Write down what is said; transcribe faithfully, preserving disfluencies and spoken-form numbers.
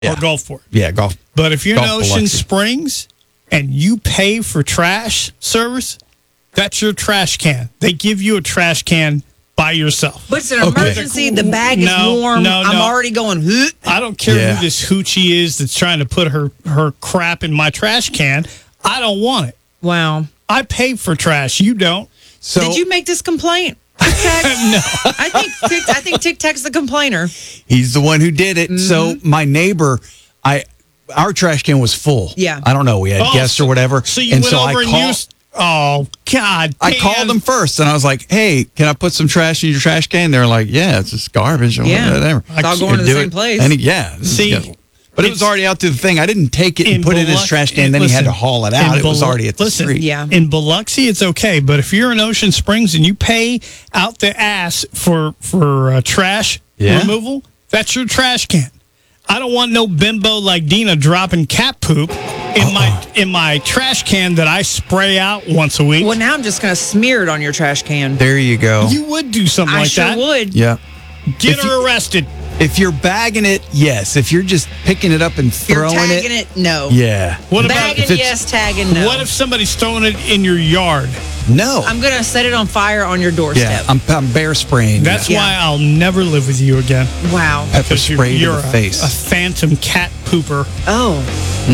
Yeah. or Gulfport. Yeah, golf. But if you're in Gulf Ocean Biloxi. Springs and you pay for trash service, that's your trash can. They give you a trash can by yourself. But it's an Okay. emergency. The bag is No, warm. no, I'm no. already going, huh? I don't care Yeah. who this hoochie is that's trying to put her, her crap in my trash can. I don't want it. Wow. I pay for trash. You don't. So Did you make this complaint? Tic Tac? No. I think Tic, I think Tic Tac's the complainer. he's the one who did it. So my neighbor, I our trash can was full. Yeah. I don't know. We had Oh, guests so- or whatever. So you and went so over I and called, used. Oh God! I man. called them first, and I was like, "Hey, can I put some trash in your trash can?" They're like, "Yeah, it's just garbage or Yeah. whatever." It's all I going to could the do same it. place. And he- yeah, this is See, good. But it was it's- already out to the thing. I didn't take it and put it in his Biloxi- trash can. Then he had to listen, haul it in out. It was Bil- already at the listen, street. Yeah. In Biloxi, it's okay, but if you're in Ocean Springs and you pay out the ass for for uh, trash Yeah. removal, that's your trash can. I don't want no bimbo like Dina dropping cat poop in my in my trash can that I spray out once a week. Well, now I'm just going to smear it on your trash can. There you go. You would do something I like sure that. would. yeah. Get If her you- arrested. If you're bagging it, yes. If you're just picking it up and If you're throwing tagging it, it, no. yeah. What about Bagging, if it's- yes. Tagging, no. what if somebody's throwing it in your yard? No. I'm going to set it on fire on your yeah, doorstep. I'm, I'm bear spraying. That's you. Yeah. why I'll never live with you again. Wow. Pepper Because you're, spray to you're the a, face. a phantom cat pooper. Oh.